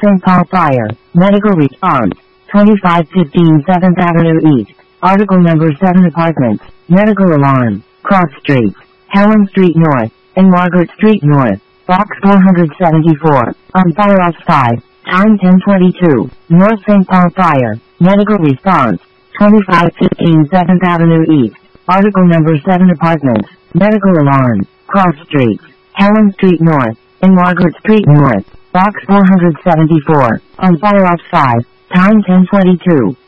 St. Paul Fire. Medical response. 2515 7th Avenue East. Article number 7 Apartments. Medical alarm. Cross Streets. Helen Street North. And Margaret Street North. Box 474. On fire off 5. Time 10:22. North St. Paul Fire. Medical response. 2515 7th Avenue East. Article number 7 Apartments. Medical alarm. Cross Streets. Helen Street North. And Margaret Street North. Box 474. On fire off 5. Time 10:22.